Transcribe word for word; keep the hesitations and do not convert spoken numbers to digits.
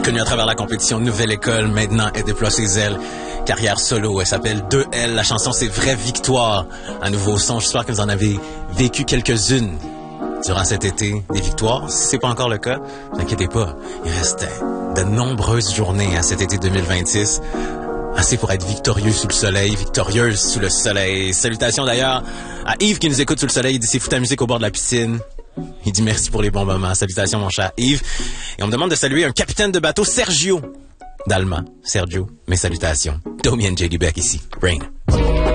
Connue à travers la compétition Nouvelle École, maintenant elle déploie ses ailes. Carrière solo, elle s'appelle deux L. La chanson, c'est Vraie Victoire. Un nouveau son, j'espère que vous en avez vécu quelques-unes durant cet été. Des victoires, si c'est pas encore le cas, ne vous inquiétez pas. Il reste de nombreuses journées à cet été deux mille vingt-six. Assez pour être victorieux sous le soleil, victorieuse sous le soleil. Salutations d'ailleurs à Yves qui nous écoute sous le soleil. Il dit c'est fou ta musique au bord de la piscine. Il dit merci pour les bons moments. Salutations mon cher Yves. Et on me demande de saluer un capitaine de bateau, Sergio. D'Allemand, Sergio. Mes salutations. Domi and J D Beck ici. Brain.